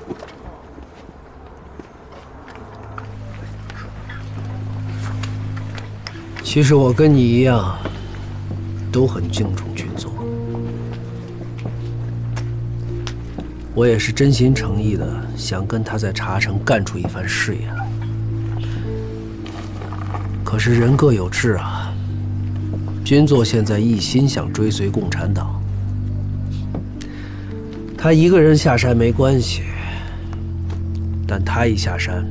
其实我跟你一样，都很敬重军座。我也是真心诚意的想跟他在茶城干出一番事业来。可是人各有志啊，军座现在一心想追随共产党，他一个人下山没关系，但他一下山，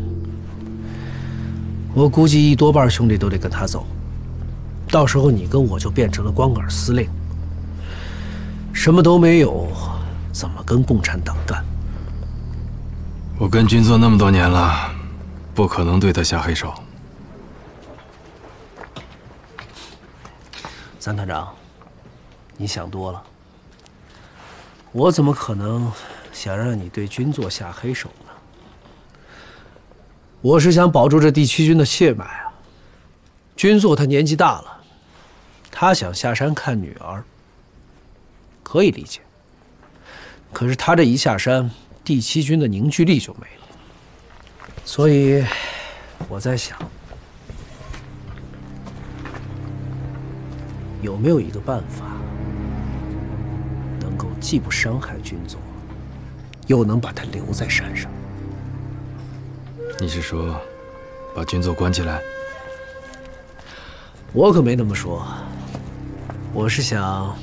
我估计1多半兄弟都得跟他走。到时候你跟我就变成了光杆司令，什么都没有，怎么跟共产党干？ 我跟军座那么多年了，不可能对他下黑手。 三团长，你想多了。我怎么可能想让你对军座下黑手呢？我是想保住这第7军的血脉啊。军座他年纪大了，他想下山看女儿，可以理解。可是他这一下山，第7军的凝聚力就没了。所以，我在想，有没有一个办法，能够既不伤害军座，又能把他留在山上？ 你是说，把军座关起来？ 我可没那么说，我是想